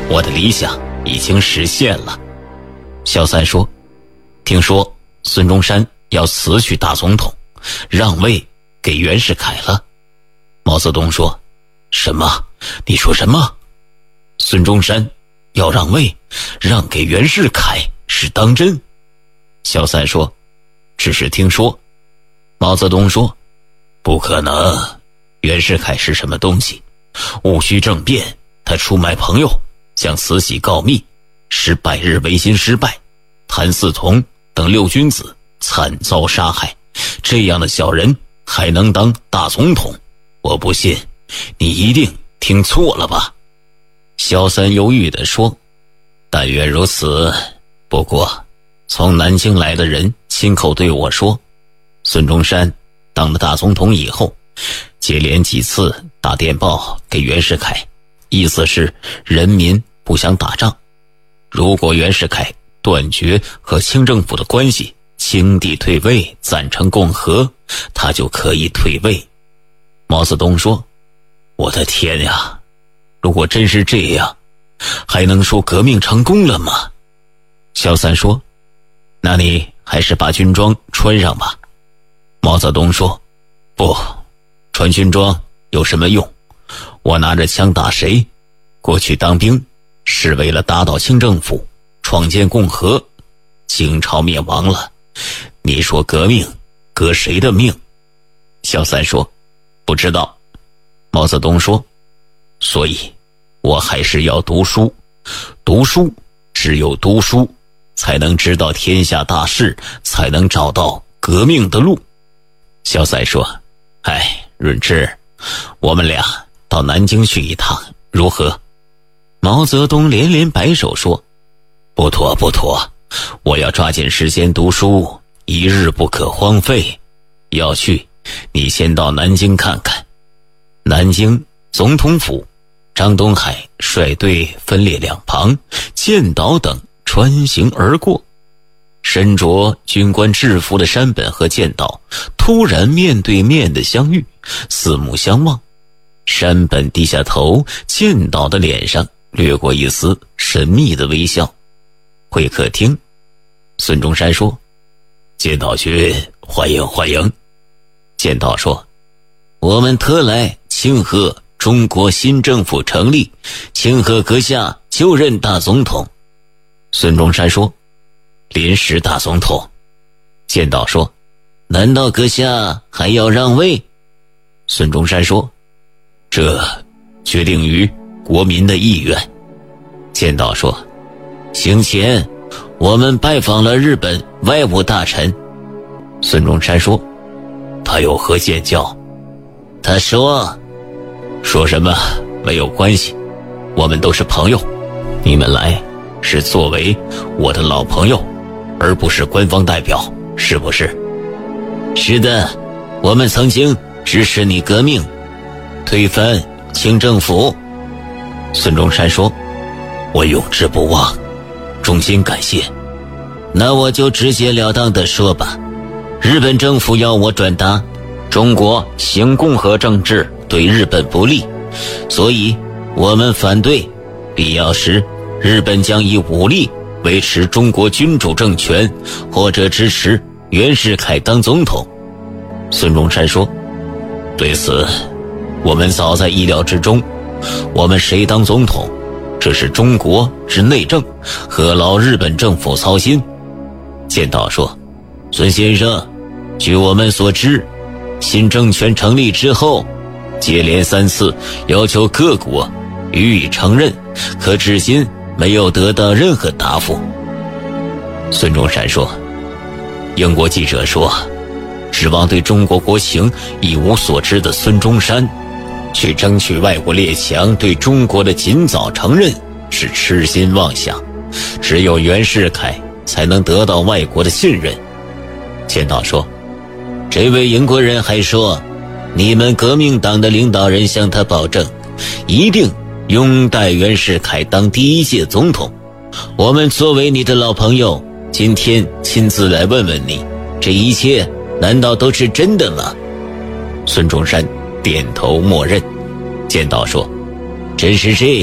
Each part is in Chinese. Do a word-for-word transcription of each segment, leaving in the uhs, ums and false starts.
我的理想已经实现了。小三说，听说孙中山要辞去大总统，让位给袁世凯了。毛泽东说，什么？你说什么？孙中山要让位让给袁世凯是当真？小三说，只是听说。毛泽东说，不可能，袁世凯是什么东西？戊戌政变，他出卖朋友，向慈禧告密，使百日维新失败，谭嗣同等六君子惨遭杀害，这样的小人还能当大总统？我不信，你一定听错了吧？小三犹豫地说，但愿如此。不过从南京来的人亲口对我说，孙中山当了大总统以后，接连几次打电报给袁世凯，意思是人民不想打仗，如果袁世凯断绝和清政府的关系，清帝退位，赞成共和，他就可以退位。毛泽东说，我的天呀，如果真是这样，还能说革命成功了吗？小三说，那你还是把军装穿上吧。毛泽东说，不，穿军装有什么用？我拿着枪打谁？过去当兵是为了打倒清政府，创建共和，清朝灭亡了，你说革命革谁的命？小三说，不知道。毛泽东说，所以我还是要读书，读书，只有读书才能知道天下大事，才能找到革命的路。小三说，哎，润之，我们俩到南京去一趟如何？毛泽东连连摆手说，不妥不妥，我要抓紧时间读书，一日不可荒废。要去，你先到南京看看。南京总统府，张东海率队分列两旁，舰岛等穿行而过。身着军官制服的山本和舰岛突然面对面的相遇，四目相望。山本低下头，舰岛的脸上掠过一丝神秘的微笑。会客厅，孙中山说，舰岛君，欢迎欢迎。舰岛说，我们特来庆贺中国新政府成立，庆贺阁下就任大总统。孙中山说，临时大总统。舰岛说，难道阁下还要让位？孙中山说，这决定于国民的意愿。舰岛说，行前我们拜访了日本外务大臣。孙中山说，他有何见教？他说，说什么没有关系，我们都是朋友，你们来是作为我的老朋友，而不是官方代表，是不是？是的，我们曾经支持你革命，推翻清政府。孙中山说，我永志不忘，衷心感谢。那我就直截了当地说吧，日本政府要我转达中国行共和政治对日本不利，所以我们反对，必要时日本将以武力维持中国君主政权，或者支持袁世凯当总统。孙中山说，对此我们早在意料之中，我们谁当总统，这是中国之内政，何劳日本政府操心？舰岛说，孙先生，据我们所知，新政权成立之后，接连三次要求各国予以承认，可至今没有得到任何答复。孙中山说，英国记者说，指望对中国国情一无所知的孙中山去争取外国列强对中国的尽早承认，是痴心妄想，只有袁世凯才能得到外国的信任。舰岛说，这位英国人还说，你们革命党的领导人向他保证，一定拥戴袁世凯当第一届总统。我们作为你的老朋友，今天亲自来问问你，这一切难道都是真的吗？孙中山点头默认。舰岛说，真是这样，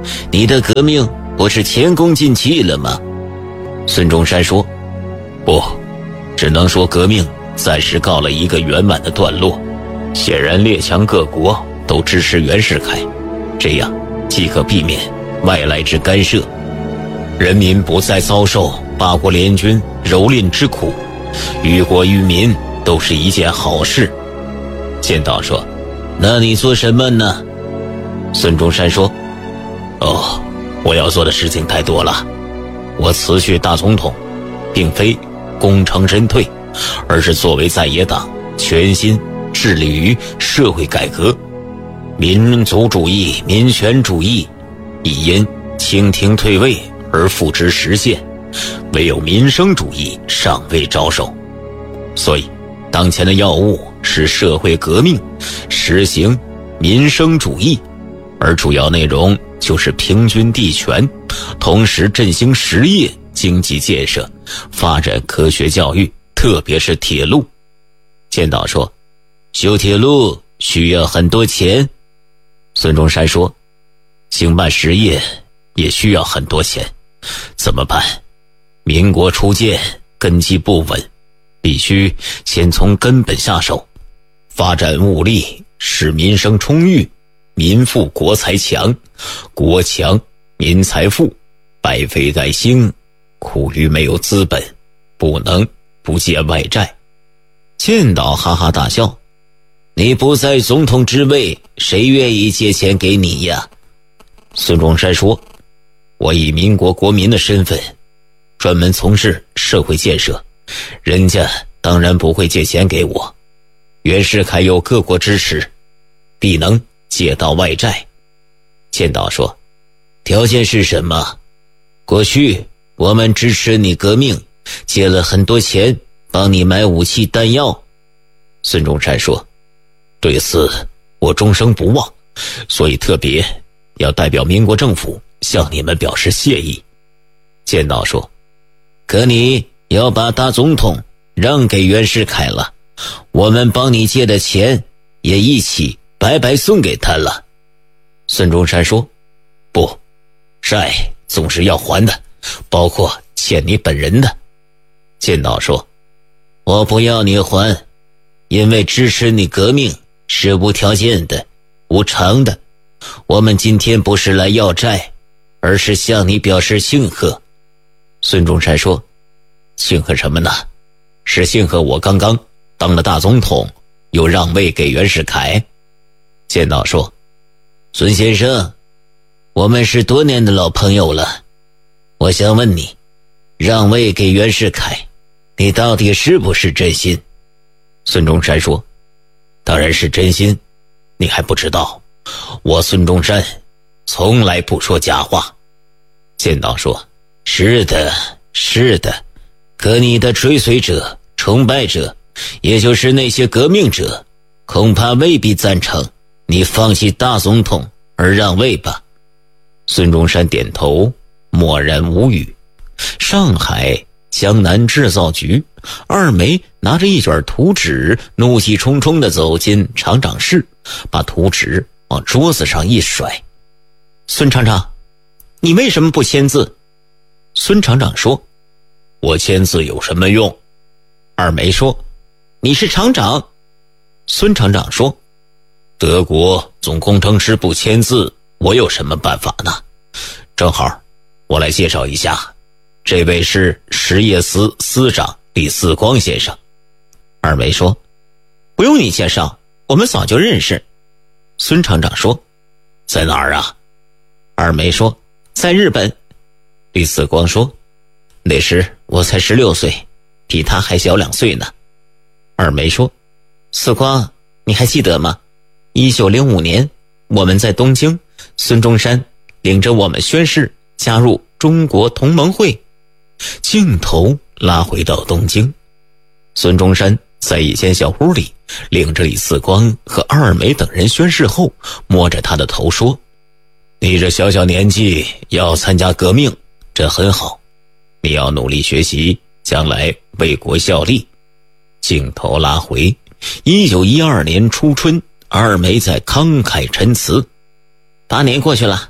你的革命不是前功尽弃了吗？孙中山说，不，只能说革命暂时告了一个圆满的段落。显然列强各国都支持袁世凯，这样即可避免外来之干涉，人民不再遭受八国联军蹂躏之苦，于国于民都是一件好事。剑道说，那你做什么呢？孙中山说，哦，我要做的事情太多了。我辞去大总统，并非功成身退，而是作为在野党全心致力于社会改革。民族主义、民权主义已因清廷退位而付之实现，唯有民生主义尚未着手。所以当前的要务是社会革命，实行民生主义，而主要内容就是平均地权，同时振兴实业、经济建设，发展科学教育，特别是铁路。剑道说，修铁路需要很多钱。孙中山说，兴办实业也需要很多钱，怎么办？民国初建，根基不稳，必须先从根本下手，发展物力，使民生充裕，民富国才强，国强民才富，百废待兴，苦于没有资本，不能不借外债。剑道哈哈大笑，你不在总统之位，谁愿意借钱给你呀？孙中山说，我以民国国民的身份专门从事社会建设，人家当然不会借钱给我。袁世凯有各国支持，必能借到外债。剑道说，条件是什么？过去我们支持你革命，借了很多钱帮你买武器弹药。孙中山说，对此我终生不忘，所以特别要代表民国政府向你们表示谢意。剑道说，可你要把大总统让给袁世凯了，我们帮你借的钱也一起白白送给他了。孙中山说，不，债总是要还的，包括欠你本人的。剑道说，我不要你还，因为支持你革命是无条件的、无偿的。我们今天不是来要债，而是向你表示庆贺。孙中山说，庆贺什么呢？是庆贺我刚刚当了大总统，又让位给袁世凯。剑道说，孙先生，我们是多年的老朋友了，我想问你，让位给袁世凯，你到底是不是真心？孙中山说，当然是真心，你还不知道，我孙中山从来不说假话。剑道说，是的，是的，可你的追随者、崇拜者，也就是那些革命者，恐怕未必赞成你放弃大总统而让位吧。孙中山点头，默然无语。上海江南制造局，二梅拿着一卷图纸，怒气冲冲地走进厂长室，把图纸往桌子上一甩。孙厂长，你为什么不签字？孙厂长说，我签字有什么用？二梅说，你是厂长。孙厂长说，德国总工程师不签字，我有什么办法呢？正好我来介绍一下，这位是实业司司长李四光先生。二梅说，不用你介绍，我们早就认识。孙厂长说，在哪儿啊？二梅说，在日本。李四光说，那时我才十六岁，比他还小两岁呢。二梅说，四光，你还记得吗？一九零五年，我们在东京，孙中山领着我们宣誓加入中国同盟会。镜头拉回到东京，孙中山在一间小屋里，领着李四光和二梅等人宣誓后，摸着他的头说，你这小小年纪要参加革命，这很好，你要努力学习，将来为国效力。镜头拉回一九一二年初春，二梅在慷慨陈词，八年过去了，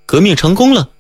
革命成功了。